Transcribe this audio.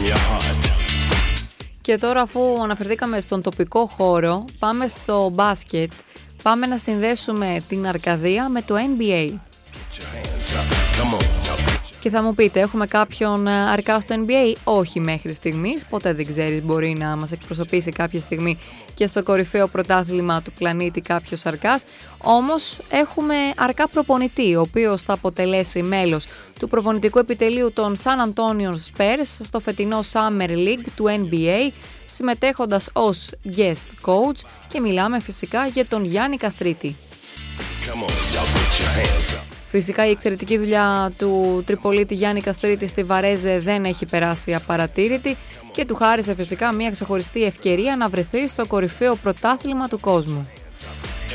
Και τώρα, αφού αναφερθήκαμε στον τοπικό χώρο, πάμε στο μπάσκετ. Πάμε να συνδέσουμε την Αρκαδία με το NBA. Και θα μου πείτε, έχουμε κάποιον αρκά στο NBA? Όχι μέχρι στιγμής, ποτέ δεν ξέρεις, μπορεί να μας εκπροσωπήσει κάποια στιγμή και στο κορυφαίο πρωτάθλημα του πλανήτη κάποιος αρκάς. Όμως έχουμε αρκά προπονητή, ο οποίος θα αποτελέσει μέλος του προπονητικού επιτελείου των San Antonio Spurs στο φετινό Summer League του NBA, συμμετέχοντας ως guest coach, και μιλάμε φυσικά για τον Γιάννη Καστρίτη. Φυσικά η εξαιρετική δουλειά του τριπολίτη Γιάννη Καστρίτη στη Βαρέζε δεν έχει περάσει απαρατήρητη και του χάρισε φυσικά μια ξεχωριστή ευκαιρία να βρεθεί στο κορυφαίο πρωτάθλημα του κόσμου.